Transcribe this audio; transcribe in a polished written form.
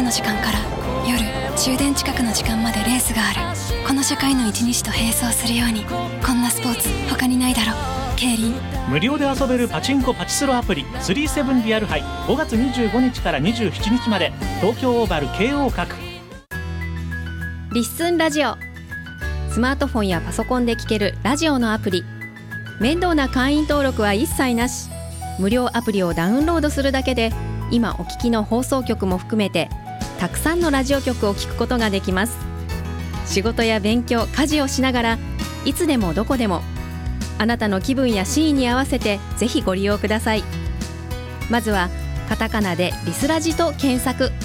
の時間から夜終電近くの時間までレースがある。この社会の一日と並走するように、こんなスポーツ他にないだろ。競輪。 無料で遊べるパチンコパチスロアプリ37リアル杯、5月25日から27日まで東京オーバル京王閣。 リッスンラジオ。スマートフォンやパソコンで聴けるラジオのアプリ。面倒な会員登録は一切なし。無料アプリをダウンロードするだけで、今お聞きの放送局も含めてたくさんのラジオ局を聞くことができます。仕事や勉強、家事をしながらいつでもどこでも、あなたの気分やシーンに合わせてぜひご利用ください。まずはカタカナでリスラジと検索。